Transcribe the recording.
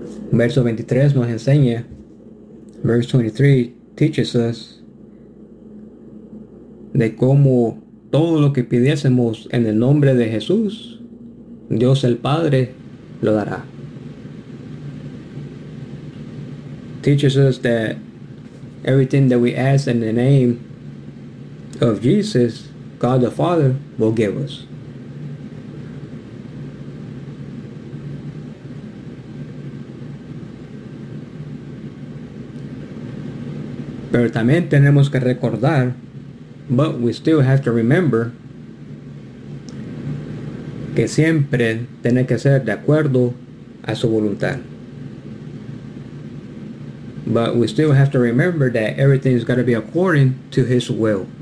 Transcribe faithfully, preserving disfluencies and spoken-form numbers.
Verso veintitrés nos enseña, verse twenty-three teaches us de cómo todo lo que pidiésemos en el nombre de Jesús, Dios el Padre lo dará. Teaches us that everything that we ask in the name of Jesus, God the Father will give us. Pero también tenemos que recordar, but we still have to remember, que siempre tiene que ser de acuerdo a su voluntad. But we still have to remember that everything's got to be according to His will.